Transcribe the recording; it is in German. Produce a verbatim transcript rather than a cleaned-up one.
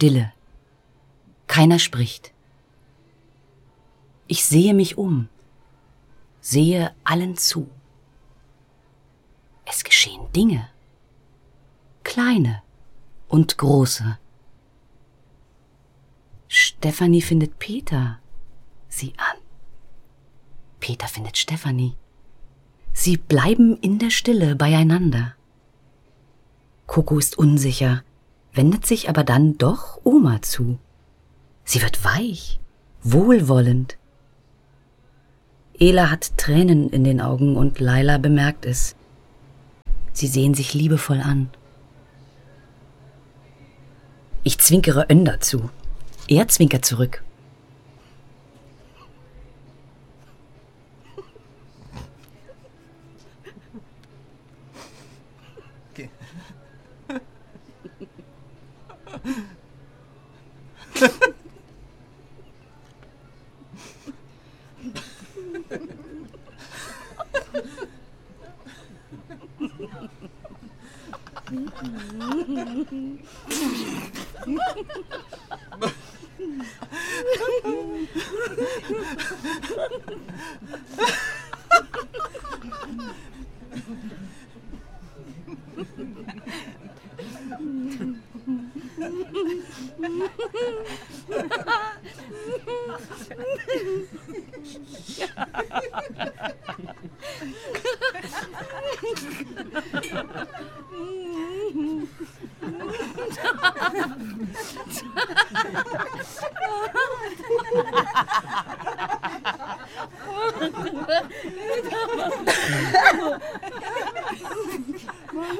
Stille. Keiner spricht. Ich sehe mich um, sehe allen zu. Es geschehen Dinge, kleine und große. Stefanie findet Peter, sieh an. Peter findet Stefanie. Sie bleiben in der Stille beieinander. Coco ist unsicher, wendet sich aber dann doch Oma zu. Sie wird weich, wohlwollend. Ela hat Tränen in den Augen und Laila bemerkt es. Sie sehen sich liebevoll an. Ich zwinkere Önder zu. Er zwinkert zurück. Okay.